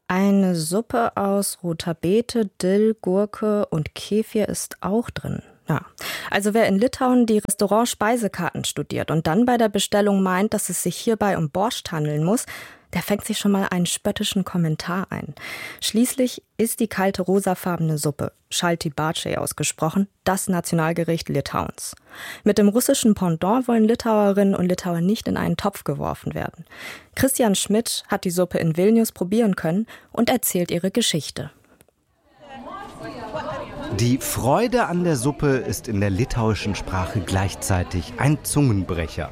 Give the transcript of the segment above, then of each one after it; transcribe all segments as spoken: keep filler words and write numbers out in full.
Eine Suppe aus roter Beete, Dill, Gurke und Kefir ist auch drin. Ja, also wer in Litauen die Restaurant-Speisekarten studiert und dann bei der Bestellung meint, dass es sich hierbei um Borscht handeln muss, der fängt sich schon mal einen spöttischen Kommentar ein. Schließlich ist die kalte rosafarbene Suppe, Chalti Barchai ausgesprochen, das Nationalgericht Litauens. Mit dem russischen Pendant wollen Litauerinnen und Litauer nicht in einen Topf geworfen werden. Christian Schmidt hat die Suppe in Vilnius probieren können und erzählt ihre Geschichte. Die Freude an der Suppe ist in der litauischen Sprache gleichzeitig ein Zungenbrecher.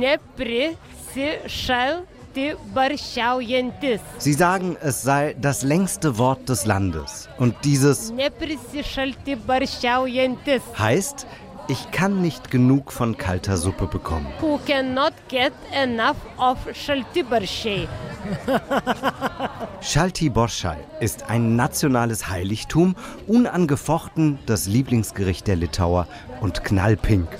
Sie sagen, es sei das längste Wort des Landes. Und dieses heißt, ich kann nicht genug von kalter Suppe bekommen. Who cannot get enough of Chalti Barchai. Chalti Barchai ist ein nationales Heiligtum, unangefochten das Lieblingsgericht der Litauer und knallpink.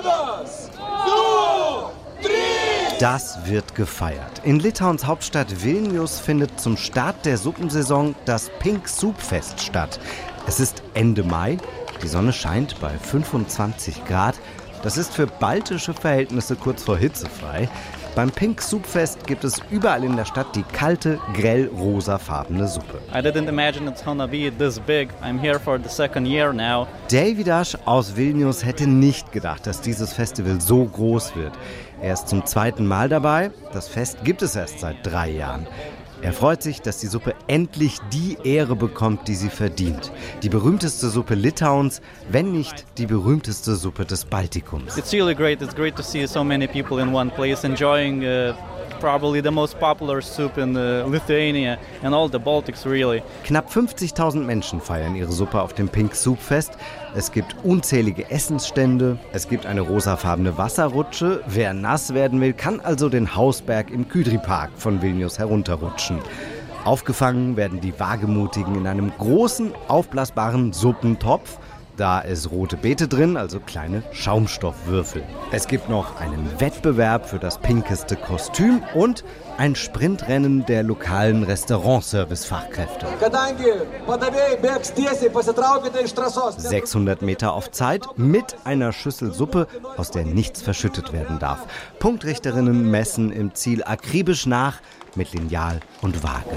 Das wird gefeiert. In Litauens Hauptstadt Vilnius findet zum Start der Suppensaison das Pink Soup Fest statt. Es ist Ende Mai. Die Sonne scheint bei fünfundzwanzig Grad. Das ist für baltische Verhältnisse kurz vor hitzefrei. Beim Pink Soup Fest gibt es überall in der Stadt die kalte, grell rosafarbene Suppe. I didn't imagine it's gonna be this big. I'm here for the second year now. Davidas aus Vilnius hätte nicht gedacht, dass dieses Festival so groß wird. Er ist zum zweiten Mal dabei. Das Fest gibt es erst seit drei Jahren. Er freut sich, dass die Suppe endlich die Ehre bekommt, die sie verdient. Die berühmteste Suppe Litauens, wenn nicht die berühmteste Suppe des Baltikums. It's really great. It's great to see so many people in one place enjoying uh, probably the most popular soup in uh, Lithuania and all the Baltics really. Knapp fünfzigtausend Menschen feiern ihre Suppe auf dem Pink Soup Fest. Es gibt unzählige Essensstände, es gibt eine rosafarbene Wasserrutsche. Wer nass werden will, kann also den Hausberg im Kydri-Park von Vilnius herunterrutschen. Aufgefangen werden die Wagemutigen in einem großen, aufblasbaren Suppentopf. Da ist rote Beete drin, also kleine Schaumstoffwürfel. Es gibt noch einen Wettbewerb für das pinkeste Kostüm und ein Sprintrennen der lokalen Restaurantservice-Fachkräfte. sechshundert Meter auf Zeit mit einer Schüssel Suppe, aus der nichts verschüttet werden darf. Punktrichterinnen messen im Ziel akribisch nach mit Lineal und Waage.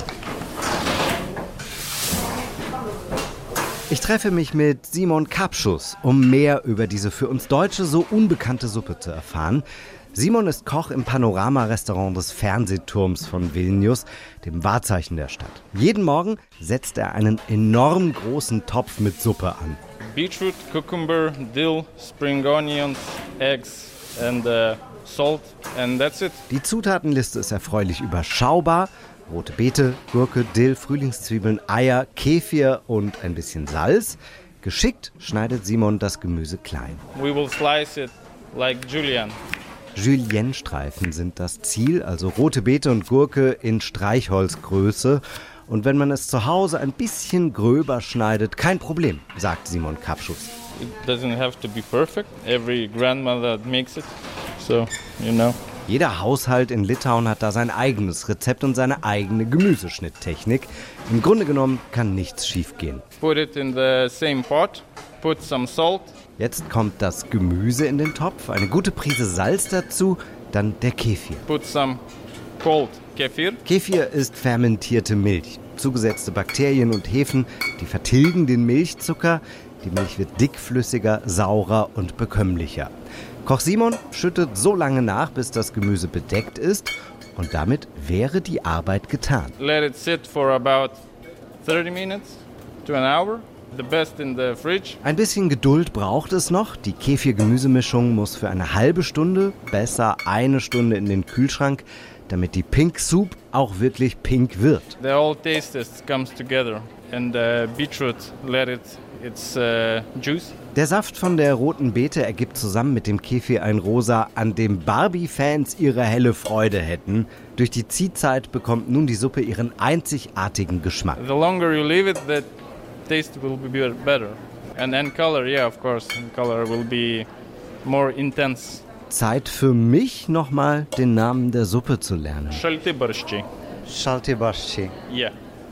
Ich treffe mich mit Simon Kapschus, um mehr über diese für uns Deutsche so unbekannte Suppe zu erfahren. Simon ist Koch im Panorama-Restaurant des Fernsehturms von Vilnius, dem Wahrzeichen der Stadt. Jeden Morgen setzt er einen enorm großen Topf mit Suppe an. Beetroot, cucumber, dill, spring onions, eggs and uh, salt and that's it. Die Zutatenliste ist erfreulich überschaubar. Rote Beete, Gurke, Dill, Frühlingszwiebeln, Eier, Kefir und ein bisschen Salz. Geschickt schneidet Simon das Gemüse klein. We will slice it like julienne. Julienne-Streifen sind das Ziel, also rote Beete und Gurke in Streichholzgröße. Und wenn man es zu Hause ein bisschen gröber schneidet, kein Problem, sagt Simon Kapschus. It doesn't have to be perfect. Every grandmother makes it, so you know. Jeder Haushalt in Litauen hat da sein eigenes Rezept und seine eigene Gemüseschnitttechnik. Im Grunde genommen kann nichts schiefgehen. Put it in the same pot, put some salt. Jetzt kommt das Gemüse in den Topf, eine gute Prise Salz dazu, dann der Kefir. Put some cold kefir. Kefir ist fermentierte Milch. Zugesetzte Bakterien und Hefen, die vertilgen den Milchzucker. Die Milch wird dickflüssiger, saurer und bekömmlicher. Koch Simon schüttet so lange nach, bis das Gemüse bedeckt ist. Und damit wäre die Arbeit getan. Let it sit for about thirty minutes to an hour. The best in the fridge. Ein bisschen Geduld braucht es noch. Die Kefir-Gemüsemischung muss für eine halbe Stunde, besser eine Stunde in den Kühlschrank, damit die Pink Soup auch wirklich pink wird. The whole taste comes together and the beetroot let it its uh, juice. Der Saft von der roten Beete ergibt zusammen mit dem Kefir ein Rosa, an dem Barbie-Fans ihre helle Freude hätten. Durch die Ziehzeit bekommt nun die Suppe ihren einzigartigen Geschmack. The longer you leave it, the taste will be better. And then color, yeah, of course, color will be more intense. Zeit für mich, nochmal den Namen der Suppe zu lernen. Chalti Barchai. Chalti Barchai. Yeah.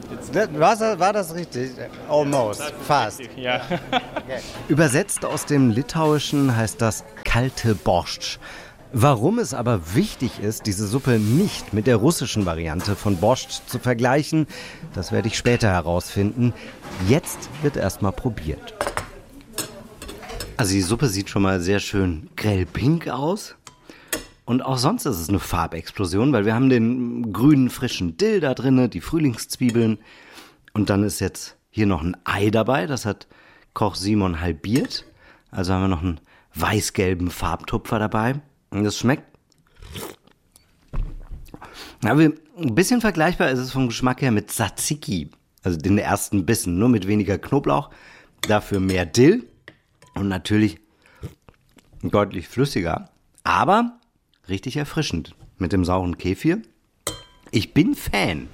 War, war das richtig? Almost. Fast. Yeah. Übersetzt aus dem Litauischen heißt das kalte Borscht. Warum es aber wichtig ist, diese Suppe nicht mit der russischen Variante von Borscht zu vergleichen, das werde ich später herausfinden. Jetzt wird erstmal probiert. Also die Suppe sieht schon mal sehr schön grellpink aus. Und auch sonst ist es eine Farbexplosion, weil wir haben den grünen, frischen Dill da drin, die Frühlingszwiebeln. Und dann ist jetzt hier noch ein Ei dabei, das hat Koch Simon halbiert. Also haben wir noch einen weiß-gelben Farbtupfer dabei. Und das schmeckt. Aber ein bisschen vergleichbar ist es vom Geschmack her mit Tzatziki. Also den ersten Bissen, nur mit weniger Knoblauch, dafür mehr Dill und natürlich deutlich flüssiger. Aber richtig erfrischend mit dem sauren Kefir. Ich bin Fan.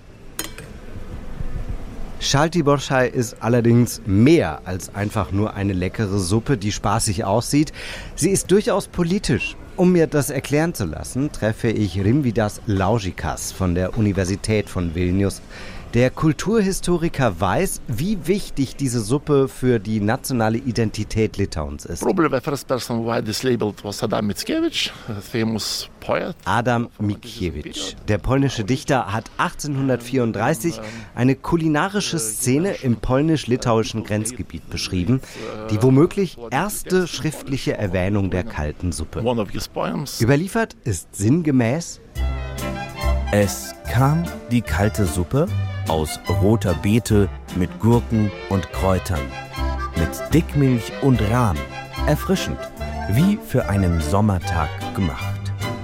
Chaltibórhely ist allerdings mehr als einfach nur eine leckere Suppe, die spaßig aussieht. Sie ist durchaus politisch. Um mir das erklären zu lassen, treffe ich Rimvydas Laužikas von der Universität von Vilnius. Der Kulturhistoriker weiß, wie wichtig diese Suppe für die nationale Identität Litauens ist. Probably the first person who had this labeled was Adam Mickiewicz, a famous poet. Adam Mickiewicz, der polnische Dichter, hat achtzehnhundertvierunddreißig eine kulinarische Szene im polnisch-litauischen Grenzgebiet beschrieben, die womöglich erste schriftliche Erwähnung der kalten Suppe. Überliefert ist sinngemäß: Es kam die kalte Suppe aus roter Beete mit Gurken und Kräutern, mit Dickmilch und Rahm, erfrischend, wie für einen Sommertag gemacht.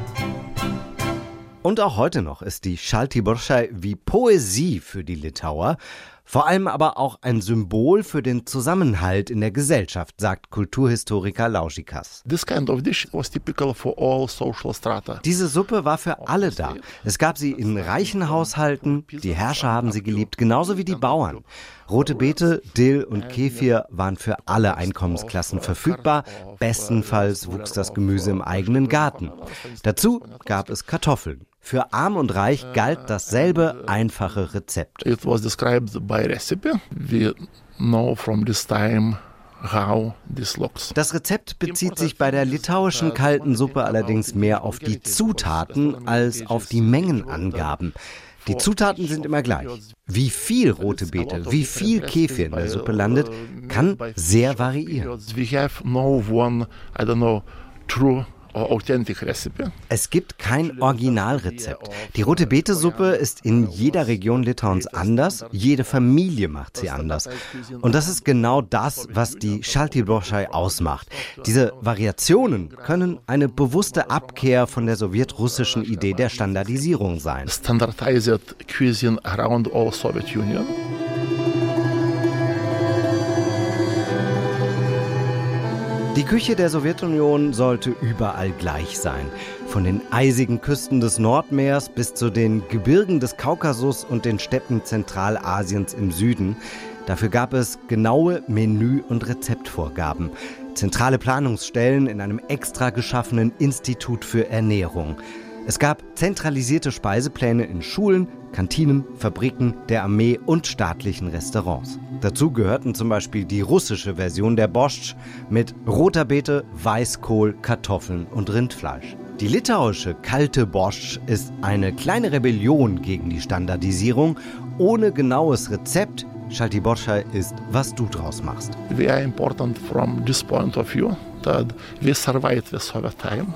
Und auch heute noch ist die Chaltibórhely wie Poesie für die Litauer, vor allem aber auch ein Symbol für den Zusammenhalt in der Gesellschaft, sagt Kulturhistoriker Laužikas. This kind of dish was typical for all social strata. Diese Suppe war für alle da. Es gab sie in reichen Haushalten, die Herrscher haben sie geliebt, genauso wie die Bauern. Rote Beete, Dill und Kefir waren für alle Einkommensklassen verfügbar. Bestenfalls wuchs das Gemüse im eigenen Garten. Dazu gab es Kartoffeln. Für Arm und Reich galt dasselbe einfache Rezept. It was described by recipe. We know from this time how this looks. Das Rezept bezieht sich bei der litauischen kalten Suppe allerdings mehr auf die Zutaten als auf die Mengenangaben. Die Zutaten sind immer gleich. Wie viel rote Beete, wie viel Kefir in der Suppe landet, kann sehr variieren. We have no one, I don't know, true authentic recipe. Es gibt kein Originalrezept. Die rote Beete-Suppe ist in jeder Region Litauens anders. Jede Familie macht sie anders. Und das ist genau das, was die Chaltibórhely ausmacht. Diese Variationen können eine bewusste Abkehr von der sowjetrussischen Idee der Standardisierung sein. Standardized cuisine around all Soviet Union. Die Küche der Sowjetunion sollte überall gleich sein. Von den eisigen Küsten des Nordmeers bis zu den Gebirgen des Kaukasus und den Steppen Zentralasiens im Süden. Dafür gab es genaue Menü- und Rezeptvorgaben. Zentrale Planungsstellen in einem extra geschaffenen Institut für Ernährung. Es gab zentralisierte Speisepläne in Schulen, Kantinen, Fabriken, der Armee und staatlichen Restaurants. Dazu gehörten zum Beispiel die russische Version der Borscht mit roter Beete, Weißkohl, Kartoffeln und Rindfleisch. Die litauische kalte Borscht ist eine kleine Rebellion gegen die Standardisierung, ohne genaues Rezept. Chaltibórhely ist, was du draus machst. We are important from this point of view that we survived the Soviet time.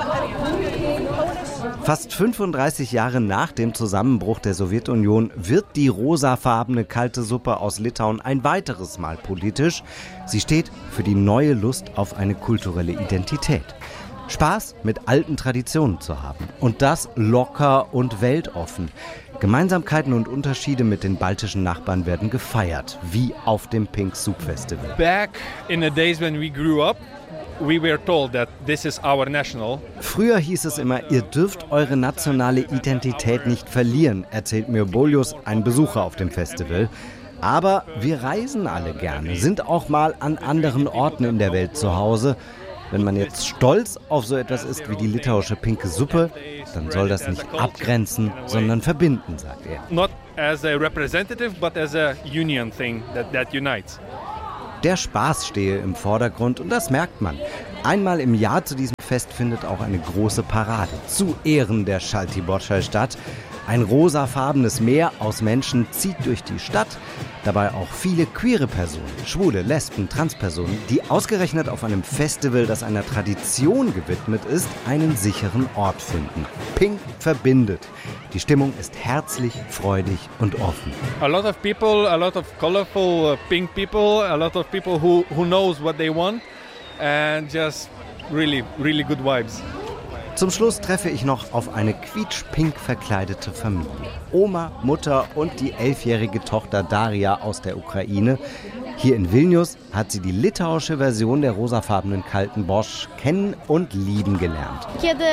Fast fünfunddreißig Jahre nach dem Zusammenbruch der Sowjetunion wird die rosafarbene kalte Suppe aus Litauen ein weiteres Mal politisch. Sie steht für die neue Lust auf eine kulturelle Identität. Spaß mit alten Traditionen zu haben. Und das locker und weltoffen. Gemeinsamkeiten und Unterschiede mit den baltischen Nachbarn werden gefeiert, wie auf dem Pink Soup Festival. Back in the days when we grew up, we were told that this is our national. Früher hieß es immer, ihr dürft eure nationale Identität nicht verlieren, erzählt mir Boljus, ein Besucher auf dem Festival. Aber wir reisen alle gerne, sind auch mal an anderen Orten in der Welt zu Hause. Wenn man jetzt stolz auf so etwas ist wie die litauische pinke Suppe, dann soll das nicht abgrenzen, sondern verbinden, sagt er. Not as a representative, but as a union thing that, that unites. Der Spaß stehe im Vordergrund und das merkt man. Einmal im Jahr zu diesem Fest findet auch eine große Parade zu Ehren der Zsaltibórcsy statt. Ein rosafarbenes Meer aus Menschen zieht durch die Stadt. Dabei auch viele queere Personen, Schwule, Lesben, Transpersonen, die ausgerechnet auf einem Festival, das einer Tradition gewidmet ist, einen sicheren Ort finden. Pink verbindet. Die Stimmung ist herzlich, freudig und offen. A lot of people, a lot of colorful uh, pink people, a lot of people who, who knows what they want and just really, really good vibes. Zum Schluss treffe ich noch auf eine quietschpink verkleidete Familie. Oma, Mutter und die elfjährige Tochter Daria aus der Ukraine. Hier in Vilnius hat sie die litauische Version der rosafarbenen kalten Borscht kennen und lieben gelernt.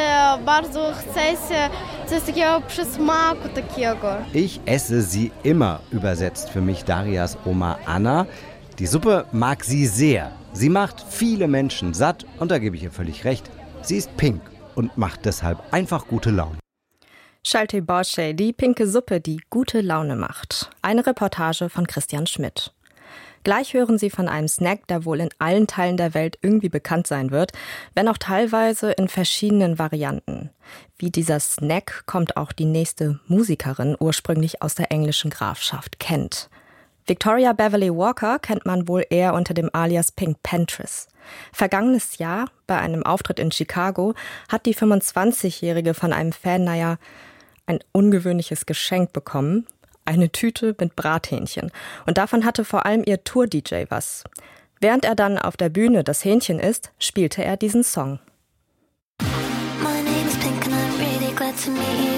Ich esse sie immer, übersetzt für mich Darias Oma Anna. Die Suppe mag sie sehr. Sie macht viele Menschen satt und da gebe ich ihr völlig recht. Sie ist pink und macht deshalb einfach gute Laune. Zsaltibórcsy, die pinke Suppe, die gute Laune macht. Eine Reportage von Christian Schmidt. Gleich hören Sie von einem Snack, der wohl in allen Teilen der Welt irgendwie bekannt sein wird, wenn auch teilweise in verschiedenen Varianten. Wie dieser Snack kommt auch die nächste Musikerin, ursprünglich aus der englischen Grafschaft Kent. Victoria Beverly Walker kennt man wohl eher unter dem Alias Pink Panthers. Vergangenes Jahr, bei einem Auftritt in Chicago, hat die fünfundzwanzigjährige von einem Fan, naja, ein ungewöhnliches Geschenk bekommen. Eine Tüte mit Brathähnchen. Und davon hatte vor allem ihr Tour-D J was. Während er dann auf der Bühne das Hähnchen isst, spielte er diesen Song. My name is Pink and I'm really glad to meet you.